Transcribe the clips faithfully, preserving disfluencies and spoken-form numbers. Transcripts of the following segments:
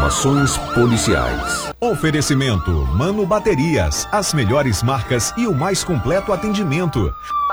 Informações policiais. Oferecimento Mano Baterias, as melhores marcas e o mais completo atendimento.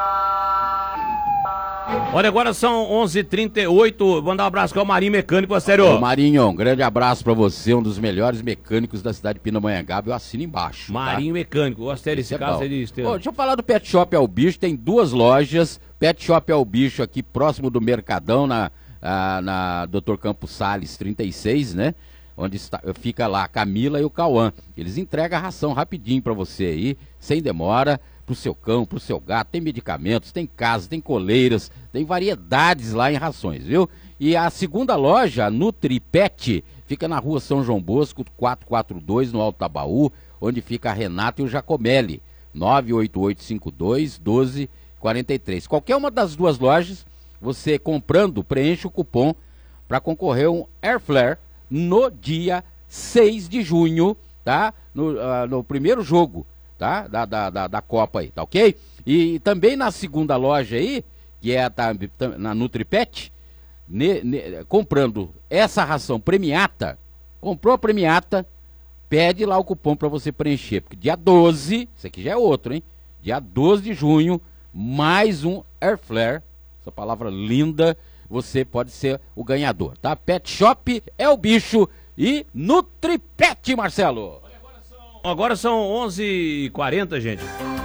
Olha, agora são onze e trinta e oito. Vou dar um abraço com o Marinho Mecânico, sério. Ô Marinho, um grande abraço pra você, um dos melhores mecânicos da cidade de Pindamonhangaba. Eu assino embaixo. Marinho tá? Mecânico, gostei desse é caso bom. aí de Estevam. Ô, deixa eu falar do Pet Shop Ao Bicho, tem duas lojas. Pet Shop Ao Bicho aqui próximo do Mercadão, na, a, na doutor Campos Sales trinta e seis, né? Onde está, fica lá a Camila e o Cauã. Eles entregam a ração rapidinho pra você aí, sem demora. Pro seu cão, pro seu gato, tem medicamentos, tem casas, tem coleiras, tem variedades lá em rações, viu? E a segunda loja, a NutriPet, fica na rua São João Bosco, quatrocentos e quarenta e dois, no Alto Tabaú, onde fica a Renata e o Jacomelli, nove oito oito cinco dois, um dois quatro três. Qualquer uma das duas lojas, você comprando, preenche o cupom para concorrer a um Air Flare no dia seis de junho, tá? No, uh, no primeiro jogo. Tá? Da, da, da, da Copa aí, tá ok? E também na segunda loja aí, que é a, tá, na NutriPet, ne, ne, comprando essa ração premiata, comprou a premiata, pede lá o cupom pra você preencher, porque dia doze, isso aqui já é outro, hein? Dia doze de junho, mais um Air Flare, essa palavra linda, você pode ser o ganhador, tá? Pet Shop é o bicho e NutriPet, Marcelo! Agora são onze e quarenta, gente.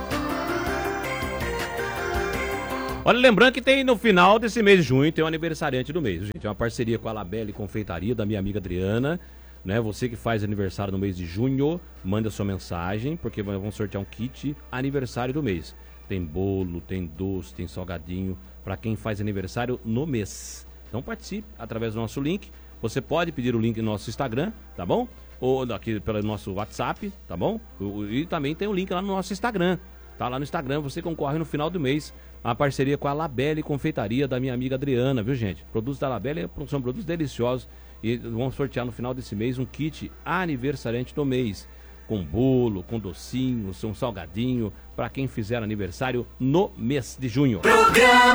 Olha, lembrando que tem no final desse mês de junho, tem o aniversariante do mês, gente. É uma parceria com a Labelle Confeitaria, da minha amiga Adriana, né? Você que faz aniversário no mês de junho, manda sua mensagem, porque vamos sortear um kit aniversário do mês. Tem bolo, tem doce, tem salgadinho, para quem faz aniversário no mês. Então participe através do nosso link. Você pode pedir o link no nosso Instagram, tá bom? Ou aqui pelo nosso WhatsApp, tá bom? E também tem o link lá no nosso Instagram. Tá lá no Instagram, você concorre no final do mês a parceria com a Labelle Confeitaria, da minha amiga Adriana, viu, gente? Produtos da Labelle são produtos deliciosos e vamos sortear no final desse mês um kit aniversariante do mês, com bolo, com docinho, um salgadinho, para quem fizer aniversário no mês de junho. Programa